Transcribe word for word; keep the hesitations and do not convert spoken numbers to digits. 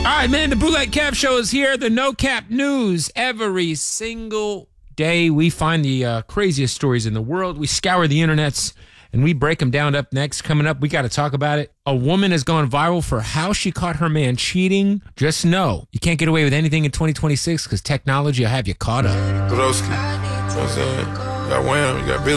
right, man, the Bootleg Cap Show is here. The No Cap News. Every single day we find the uh, craziest stories in the world. We scour the internets and we break them down. Up next, coming up, we got to talk about it. A woman has gone viral for how she caught her man cheating. Just know, you can't get away with anything in twenty twenty-six because technology will have you caught up. Broski. You know what I'm saying? You got Wham, you got Billy.